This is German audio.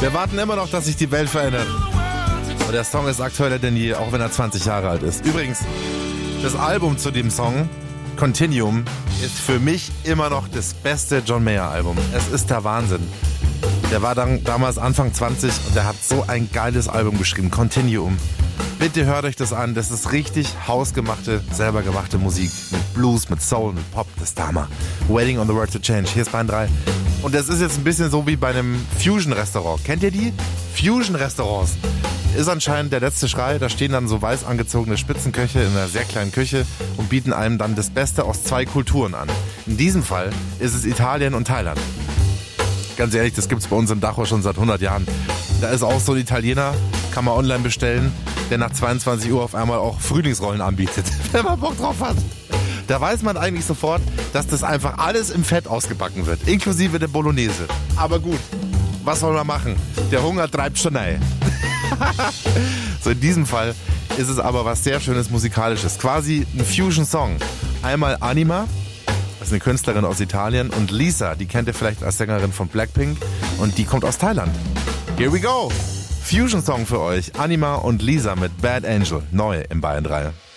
Wir warten immer noch, dass sich die Welt verändert. Und der Song ist aktueller denn je, auch wenn er 20 Jahre alt ist. Übrigens, das Album zu dem Song, Continuum, ist für mich immer noch das beste John Mayer Album. Es ist der Wahnsinn. Der war dann damals Anfang 20 und der hat so ein geiles Album geschrieben, Continuum. Bitte hört euch das an, das ist richtig hausgemachte, selber gemachte Musik. Mit Blues, mit Soul, mit Pop, das ist der Hammer. Waiting on the Word to Change, hier ist Bayern 3. Und das ist jetzt ein bisschen so wie bei einem Fusion-Restaurant. Kennt ihr die? Fusion-Restaurants. Ist anscheinend der letzte Schrei, da stehen dann so weiß angezogene Spitzenköche in einer sehr kleinen Küche und bieten einem dann das Beste aus zwei Kulturen an. In diesem Fall ist es Italien und Thailand. Ganz ehrlich, das gibt's bei uns im Dachau schon seit 100 Jahren. Da ist auch so ein Italiener, kann man online bestellen, der nach 22 Uhr auf einmal auch Frühlingsrollen anbietet, wenn man Bock drauf hat. Da weiß man eigentlich sofort, dass das einfach alles im Fett ausgebacken wird, inklusive der Bolognese. Aber gut, was soll man machen? Der Hunger treibt schon ein. So, in diesem Fall ist es aber was sehr Schönes Musikalisches. Quasi ein Fusion-Song. Einmal Anima, das ist eine Künstlerin aus Italien, und Lisa, die kennt ihr vielleicht als Sängerin von Blackpink, und die kommt aus Thailand. Here we go! Fusion-Song für euch. Anima und Lisa mit Bad Angel. Neu im Bayern 3.